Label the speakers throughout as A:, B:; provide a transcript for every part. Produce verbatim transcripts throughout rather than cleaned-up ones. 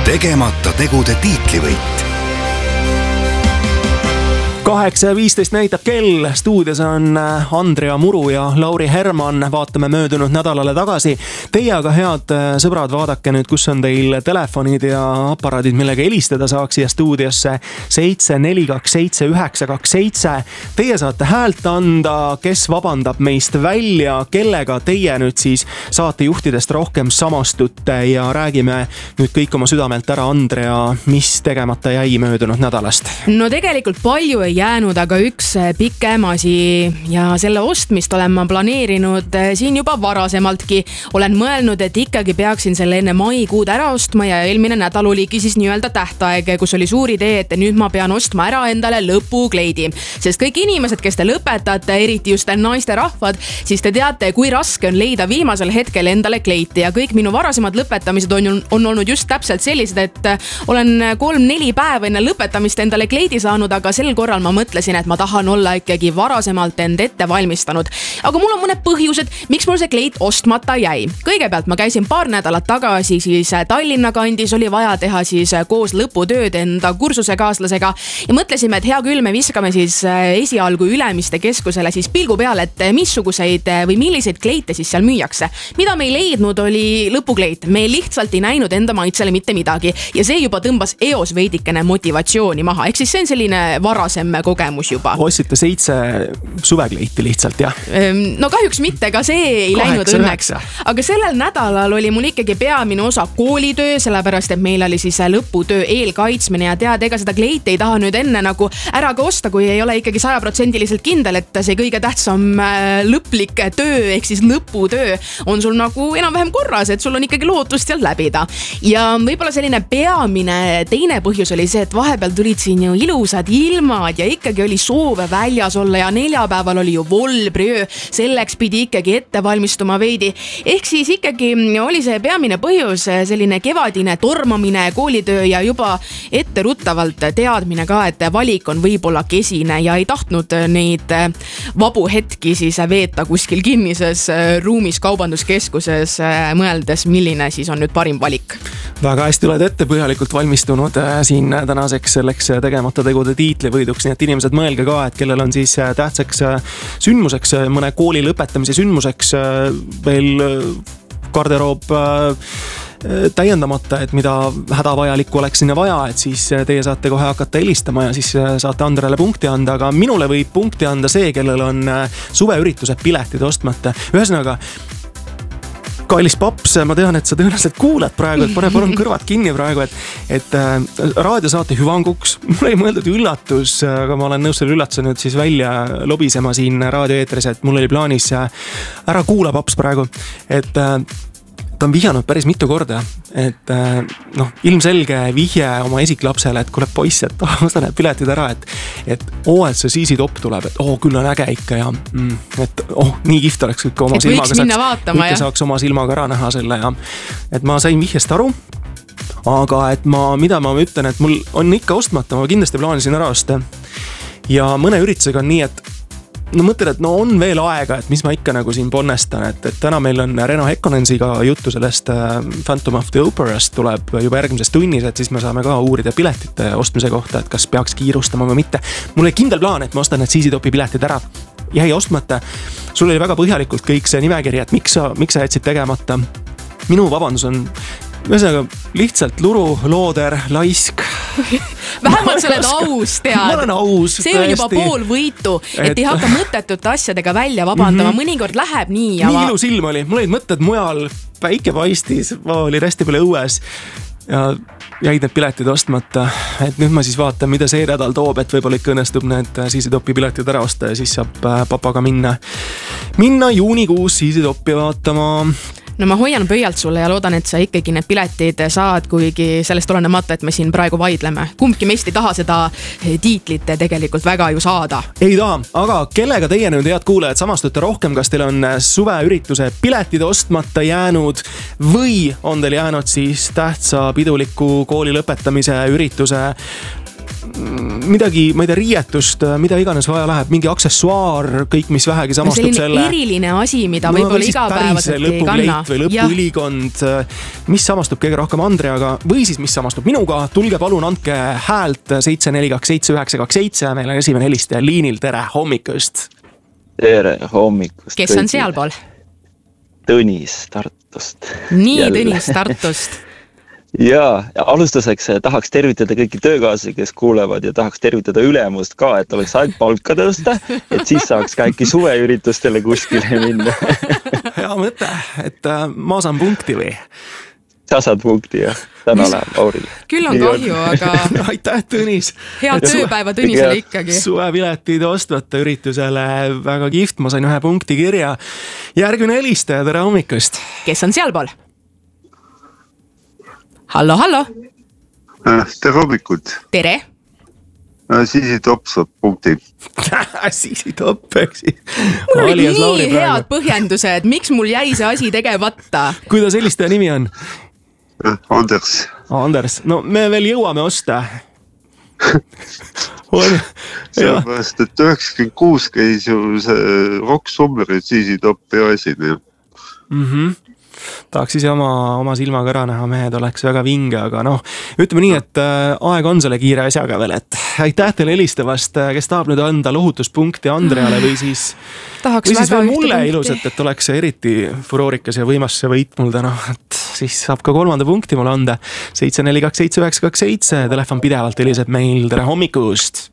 A: tegemata tegude tiitlivõit.
B: kaheksa ja viisteist näitab kell, stuudios on Andrea Muru ja Lauri Herman, vaatame möödunud nädalale tagasi. Teie aga, head sõbrad, vaadake nüüd, kus on teil telefonid ja aparaadid, millega helistada saaks siia stuudiosse seitse neli kaks seitse üheksa kaks seitse. Teie saate häält anda, kes vabandab meist välja, kellega teie nüüd siis saatejuhtidest rohkem samastute ja räägime nüüd kõik oma südamelt ära, Andrea, mis tegemata jäi möödunud nädalast?
C: No tegelikult palju ei jäänud, aga üks pikem asi ja selle ostmist olen ma planeerinud siin juba varasemaltki. Olen mõelnud, et ikkagi peaksin selle enne maikuud ära ostma ja eelmine nädal oligi siis nii-öelda tähtaeg, kus oli suur idee, et nüüd ma pean ostma ära endale lõpukleidi. Sest kõik inimesed, kes te lõpetate, eriti just naiste rahvad, siis te teate, kui raske on leida viimasel hetkel endale kleiti ja kõik minu varasemad lõpetamised on, on olnud just täpselt sellised, et olen kolm-neli päeva enne lõpetamist endale kleidi saanud, aga sel korral ma mõtlesin, et ma tahan olla ikkagi varasemalt end ette valmistanud. Aga mul on mõned põhjused, miks mul see kleit ostmata jäi. Kõigepealt ma käisin paar nädalat tagasi siis Tallinna kandis, oli vaja teha siis koos lõputööd enda kursusekaaslasega ja mõtlesime, et hea küll, me viskame siis esialgu Ülemiste keskusele siis pilgu peale, et missuguseid või milliseid kleite siis seal müüakse. Mida me ei leidnud, oli lõpukleit. Me lihtsalt ei näinud enda maitsele mitte midagi ja see juba tõmbas eos veidikene motivatsiooni maha. Ehk siis see on selline varasem kogemus juba.
B: Ostsite seitse suvekleiti lihtsalt, jah?
C: No kahjuks mitte, ka see ei kaheksa, läinud õnneks. Aga sellel nädalal oli mul ikkagi peamine osa koolitöö, sellepärast, et meil oli siis lõputöö eelkaitsmine ja tead, ega seda kleiti ei taha nüüd enne nagu ära ka osta, kui ei ole ikkagi sajaprotsendiliselt kindel, et see kõige tähtsam lõplik töö, ehk siis lõputöö on sul nagu enam-vähem korras, et sul on ikkagi lootust seal läbida. Ja võib-olla selline peamine teine põhjus oli see, et vahepeal tulid siin ju ilusad ilmad ja ikkagi oli soove väljas olla ja neljapäeval oli ju volbriöö, selleks pidi ikkagi ette valmistuma veidi. Ehk siis ikkagi oli see peamine põhjus selline kevadine tormamine, koolitöö ja juba etteruttavalt teadmine ka, et valik on võib-olla kesine ja ei tahtnud neid vabu hetki siis veeta kuskil kinnises ruumis kaubanduskeskuses mõeldes, milline siis on nüüd parim valik.
B: Väga hästi oled ette põhjalikult valmistunud siin tänaseks selleks tegemata tegude tiitlivõiduks, nii et inimesed mõelge ka, et kellel on siis tähtsaks sündmuseks, mõne kooli lõpetamise sündmuseks veel garderoob täiendamata, et mida hädavajalikku oleks sinna vaja, et siis teie saate kohe hakata helistama ja siis saate Andrele punkti anda, aga minule võib punkti anda see, kellel on suveüritused piletid ostmata. Ühesõnaga, kallis paps, ma tean, et sa tõenäoliselt kuulad praegu, et pane palun kõrvad kinni praegu, et, et äh, raadiosaate hüvanguks. Mul ei mõeldud üllatus, aga ma olen nõus selle üllatuse nüüd siis välja lobisema siin raadioeetris, et mul oli plaanis äh, ära kuula paps praegu, et äh, ta on vihjanud päris mitu korda, et noh, ilmselge vihje oma esiklapsele, et kuule poiss, et oh, osta need piletid ära, et, et oo, et see Siisi top tuleb, et oo, küll on äge ikka ja mm, et oh, nii kiht oleks kõik oma
C: et
B: silmaga
C: saaks, vaatama,
B: kõik saaks oma silmaga ära näha selle ja et ma sain vihjest aru, aga et ma, mida ma ütlen, et mul on ikka ostmata, ma kindlasti plaanisin ära osta ja mõne üritusega on nii, et no mõtled, et no on veel aega, et mis ma ikka nagu siin ponnestan, et, et täna meil on Reno Hekkonensiga juttu sellest Phantom of the Operast tuleb juba järgmises tunnis, et siis me saame ka uurida piletite ostmise kohta, et kas peaks kiirustama või mitte. Mul oli kindel plaan, et ma ostan need Siisi topi piletid ära. Jäi ostmata. Sul oli väga põhjalikult kõik see nimekiri, et miks sa, miks sa jätsid tegemata. Minu vabandus on ühesõnaga lihtsalt luru, looder, laisk.
C: Vähemalt sa oled aus, tead.
B: Ma olen aus.
C: See on juba pool võitu, et, et ei hakka mõttetute asjadega välja vabandama. Mm-hmm. Mõnikord läheb nii. Ja
B: nii
C: ma...
B: ilus ilm oli. Mul olid mõtted mujal, päike paistis, ma oli resti peale õues ja jäid need piletid ostmata. Et nüüd ma siis vaatan, mida see nädal toob, et võib-olla ikka õnnestub need Siisi topi piletid ära osta ja siis saab papaga minna. Minna juunikuus Siisi topi vaatama.
C: No ma hoian pöialt sulle ja loodan, et sa ikkagi need piletid saad, kuigi sellest olenemata, et me siin praegu vaidleme. Kumbki meist ei taha seda tiitlit tegelikult väga ju saada.
B: Ei taha, aga kellega teie nüüd head kuulajad samastute rohkem, kas teil on suveürituse piletid ostmata jäänud või on teil jäänud siis tähtsa piduliku kooli lõpetamise ürituse midagi, ma ei tea, riietust, mida iganes vaja läheb, mingi aksessuaar, kõik, mis vähegi samastub
C: selline
B: selle.
C: eriline asi, mida no, võib-olla igapäevaselt ei kanna.
B: Või lõpuülikond, mis samastub kõige rohkem Andreaga või siis mis samastub minuga. Tulge palun, andke häält seitse neli kaks seitse üheksa kaks seitse, meil on esimene helistaja liinil, tere hommikust.
D: Tere hommikust.
C: Kes on sealpool?
D: Tõnis Tartust.
C: Nii, Jälle. Tõnis Tartust.
D: Ja, ja alustuseks tahaks tervitada kõiki töökaaslasi, kes kuulevad ja tahaks tervitada ülemust ka, et oleks aeg palka tõsta, et siis saaks ka äkki suveüritustele kuskile minna.
B: Hea mõte, et ma saan punkti või?
D: Sa saad punkti ja täna läheb Laurile.
C: Küll on Nii kahju, on. Aga...
B: Aitäh, Tõnis!
C: Head tööpäeva Tõnisele ikkagi.
B: Suvepiletid ostvate üritusele väga kihvt, ma sain ühe punkti kirja. Järgmine helistaja, tere hommikust!
C: Kes on sealpool? Hallo, hallo.
E: Tere hommikut.
C: Tere.
E: Siisi Topp saab punkti.
B: Siisi Topp, eks siis.
C: Mul olid nii head põhjendused, miks mul jäi see asi tegemata.
B: Kuidas helistaja nimi on?
E: Anders.
B: Anders, no me veel jõuame osta.
E: Sellepärast, et üheksakümmend kuus käis ju see Rock Summerid Siisi Topp ja esineja.
B: Mhm. Tahaks siis oma, oma silmaga ära näha, mehed oleks väga vinge, aga noh, ütleme nii, et äh, aeg on selle kiire asjaga veel, et aitäh teile helistavast, kes tahab nüüd anda lohutuspunkti Andreale või siis,
C: Tahaks
B: või siis veel mulle
C: punkti.
B: Ilusat, et oleks see eriti furoorikas ja võimas see võit mul täna, et siis saab ka kolmanda punkti mulle anda. seitse neli kaks seitse üheksa kaks seitse, telefon pidevalt heliseb meil, tere hommikust.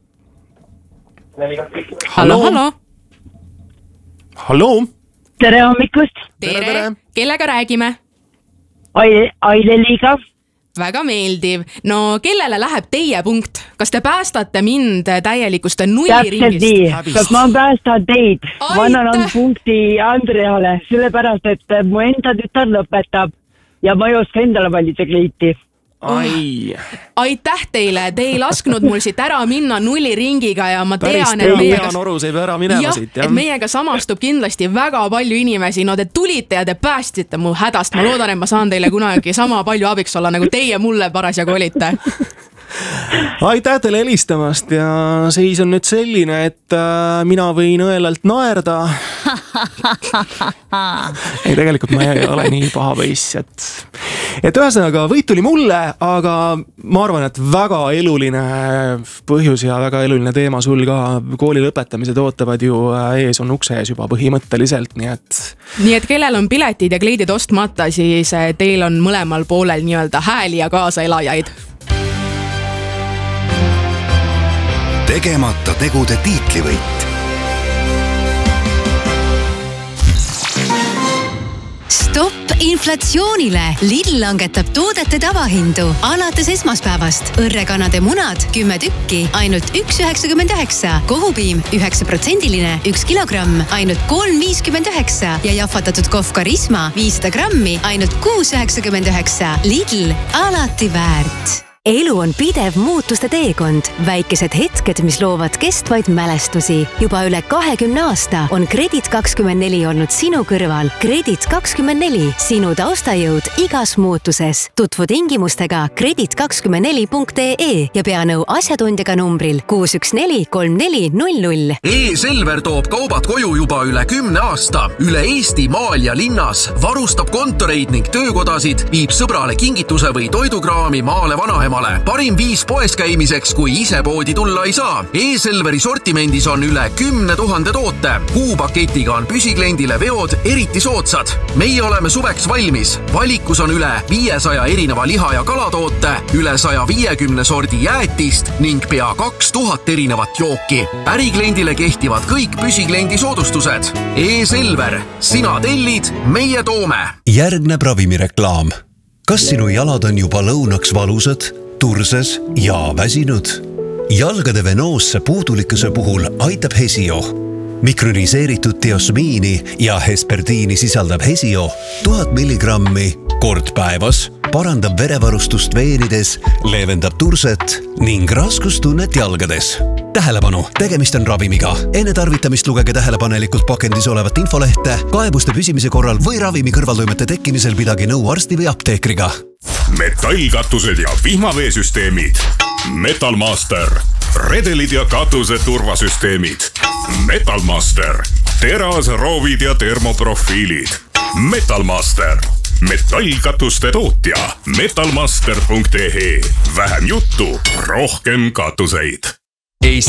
C: Hallo, hallo.
B: Hallo.
F: Tere hommikust.
C: Tere, tere. Kellega räägime?
F: Aile, Aileliga.
C: Väga meeldiv. No kellele läheb teie punkt? Kas te päästate mind täielikust nulliringist?
F: Täpselt nii, ma päästan teid. Ma annan punkti Andreale, sellepärast, et mu enda tütar lõpetab ja ma ei oska endale valida kliiti.
B: Ai.
C: Aitäh teile, te ei lasknud mul siit ära minna nulliringiga ja ma
B: Päris
C: tean, et meiega,
B: noru seib ära minema
C: jah,
B: siit, jah.
C: et meiega samastub kindlasti väga palju inimesi, no te tulite ja te päästite mu hädast, ma loodan, et ma saan teile kunagi sama palju abiks olla, nagu teie mulle parasjagu olite.
B: Aitäh teile helistamast ja seis on nüüd selline, et äh, mina võin õelalt naerda. Ei, tegelikult ma ei ole nii paha võiss, et, et ühesõnaga võit tuli mulle, aga ma arvan, et väga eluline põhjus ja väga eluline teema sul ka. Kooli lõpetamised ootavad ju ees, on ukse ees juba põhimõtteliselt, nii et...
C: Nii et kellel on piletid ja kleidid ostmata, siis teil on mõlemal poolel nii-öelda hääli ja kaasaelajaid.
A: Tegemata tegude tiitlivõit.
G: Stopp inflatsioonile! Lidl langetab toodete tavahindu. Alates esmaspäevast õrrekanade munad kümme tükki, ainult üks üheksakümmend üheksa. Kohupiim üheksa protsendiline, üks kilogramm, ainult kolm viiskümmend üheksa. Ja jahvatatud kohv Karisma viissada grammi, ainult kuus üheksakümmend üheksa. Lidl, alati väärt.
H: Elu on pidev muutuste teekond. Väikesed hetked, mis loovad kestvaid mälestusi. Juba üle kahekümne aasta on Kredit kakskümmend neli olnud sinu kõrval. Kredit kakskümmend neli, sinu taustajõud igas muutuses. Tutvu tingimustega kredit kakskümmend neli punkt ee ja pea nõu asjatundjaga numbril kuus üks neli kolm neli null null.
I: E-Selver toob kaubad koju juba üle kümne aasta. Üle Eesti maal ja linnas varustab kontoreid ning töökodasid, viib sõbrale kingituse või toidukraami maale vanaema. Parim viis poes käimiseks, kui ise poodi tulla ei saa. E-Selveri sortimendis on üle kümne tuhande toote. Kuupaketiga on püsiklendile veod eriti soodsad. Meie oleme suveks valmis. Valikus on üle viiesaja erineva liha- ja kalatoote, üle saja viiekümne sordi jäätist ning pea kaks tuhat erinevat jooki. Äriklendile kehtivad kõik püsiklendi soodustused. E-Selver, sina tellid, meie toome.
J: Järgneb ravimireklaam. Kas sinu jalad on juba lõunaks valusad, turses ja väsinud? Jalgade venoosse puudulikkuse puhul aitab Hesio. Mikroniseeritud diosmiini ja hesperdiini sisaldab Hesio tuhat milligrammi kord päevas, parandab verevarustust veenides, leevendab turset ning raskustunnet jalgades. Tähelepanu, tegemist on ravimiga. Enne tarvitamist lugege tähelepanelikult pakendis olevat infolehte, kaebuste püsimise korral või ravimi kõrvaltoimete tekkimisel pidage nõu arsti või apteekriga.
K: Metallkatused ja vihmaveesüsteemid. Metalmaster. redelid ja katuse turvasüsteemid. Metalmaster, terasroovid ja termoprofiilid. Metalmaster, metallkatuste tootja. metalmaster punkt ee. Vähem juttu, rohkem katuseid.